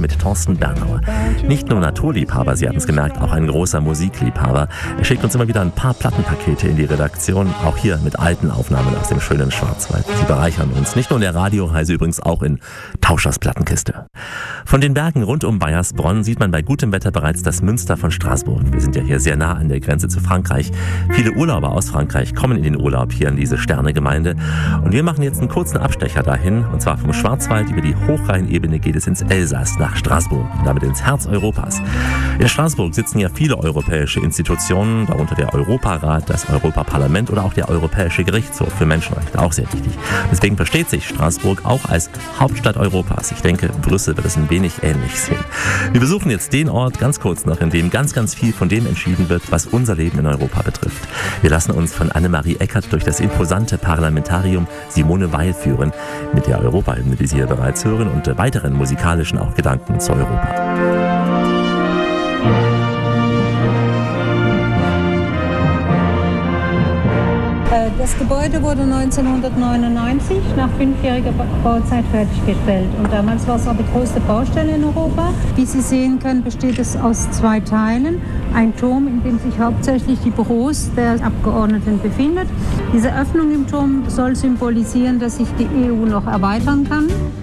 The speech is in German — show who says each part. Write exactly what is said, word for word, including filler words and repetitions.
Speaker 1: mit Thorsten Bernauer. Nicht nur Naturliebhaber, Sie haben es gemerkt, auch ein großer Musikliebhaber. Er schickt uns immer wieder ein paar Plattenpakete in die Redaktion, auch hier mit alten Aufnahmen aus dem schönen Schwarzwald. Sie bereichern uns, nicht nur in der Radioreise, übrigens auch in Tauschers Plattenkiste. Von den Bergen rund um Baiersbronn sieht man bei gutem Wetter bereits das Münster von Straßburg. Wir sind ja hier sehr nah an der Grenze zu Frankreich. Viele Urlauber aus Frankreich kommen in den Urlaub hier in diese Sternegemeinde. Und wir machen jetzt einen kurzen Abstecher dahin. Und zwar vom Schwarzwald über die Hochrheinebene geht es ins Elsass, nach Straßburg, damit ins Herz Europas. In Straßburg sitzen ja viele europäische Institutionen, darunter der Europarat, das Europaparlament oder auch der Europäische Gerichtshof für Menschenrechte, auch sehr wichtig. Deswegen versteht sich Straßburg auch als Hauptstadt Europas. Ich denke, Brüssel wird es ein wenig ähnlich sehen. Wir besuchen jetzt den Ort ganz kurz noch, in dem ganz, ganz viel von dem entschieden wird, was unser Leben in Europa betrifft. Wir lassen uns von Annemarie Eckert durch das imposante Parlamentarium Simone Weil führen, mit der Europahymne, die Sie hier bereits hören, und weiteren musikalischen auch Gedanken zu Europa.
Speaker 2: Das Gebäude wurde neunzehnhundertneunundneunzig nach fünfjähriger Bauzeit fertiggestellt. Und damals war es auch die größte Baustelle in Europa. Wie Sie sehen können, besteht es aus zwei Teilen. Ein Turm, in dem sich hauptsächlich die Büros der Abgeordneten befindet. Diese Öffnung im Turm soll symbolisieren, dass sich die E U noch erweitern kann.